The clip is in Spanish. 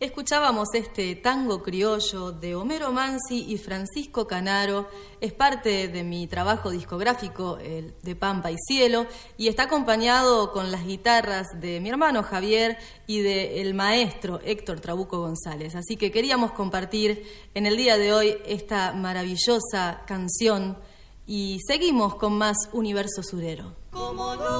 Escuchábamos este tango criollo de Homero Mansi y Francisco Canaro. Es parte de mi trabajo discográfico, el de Pampa y Cielo, y está acompañado con las guitarras de mi hermano Javier y del maestro Héctor Trabuco González. Así que queríamos compartir en el día de hoy esta maravillosa canción y seguimos con más Universo Surero.